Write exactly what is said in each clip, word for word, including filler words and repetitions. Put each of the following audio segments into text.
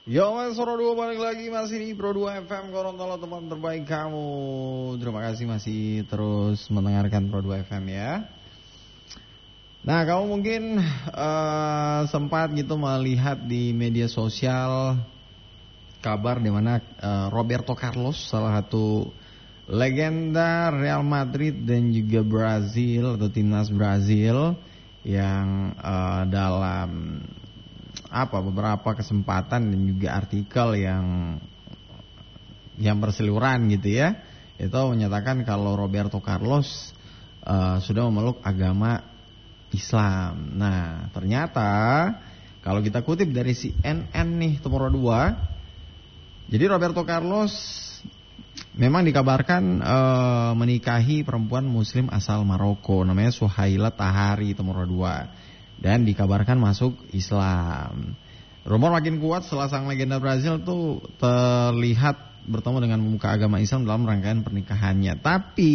Yo mas Pro dua balik lagi masih di Pro dua F M Gorontalo, teman terbaik kamu. Terima kasih masih terus mendengarkan Pro dua F M ya. Nah kamu mungkin uh, sempat gitu melihat di media sosial kabar di mana uh, Roberto Carlos, salah satu legenda Real Madrid dan juga Brazil atau timnas Brazil yang uh, dalam apa beberapa kesempatan dan juga artikel yang yang berseliweran gitu ya, itu menyatakan kalau Roberto Carlos uh, sudah memeluk agama Islam. Nah ternyata kalau kita kutip dari C N N nih Temoro dua, jadi Roberto Carlos memang dikabarkan uh, menikahi perempuan muslim asal Maroko namanya Suhaila Tahari Temoro dua, dan dikabarkan masuk Islam. Rumor makin kuat setelah sang legenda Brazil tuh terlihat bertemu dengan pemuka agama Islam dalam rangkaian pernikahannya. Tapi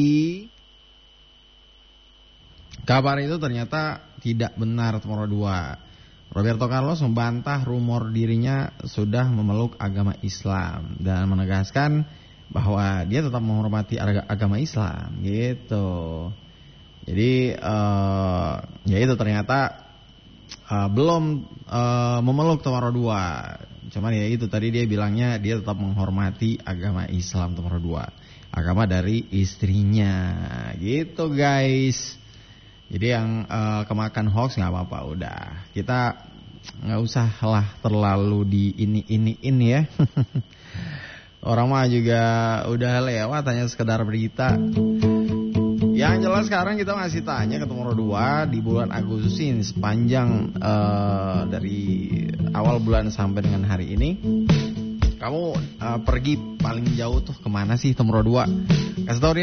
kabar itu ternyata tidak benar Temoro dua. Roberto Carlos membantah rumor dirinya sudah memeluk agama Islam dan menegaskan bahwa dia tetap menghormati agama Islam gitu. Jadi uh, ya itu ternyata Uh, belum uh, memeluk Temoro dua. Cuman ya itu tadi dia bilangnya dia tetap menghormati agama Islam Temoro dua, agama dari istrinya gitu guys. Jadi yang uh, kemakan hoax gak apa-apa, udah kita gak usah lah terlalu di ini-ini-in ya. Orang mah juga udah lewat, hanya sekedar berita. Yang jelas sekarang kita masih tanya ke Temoro dua di bulan Agustus ini, sepanjang uh, dari awal bulan sampai dengan hari ini, kamu uh, pergi paling jauh tuh kemana sih Temoro dua? Kasih tau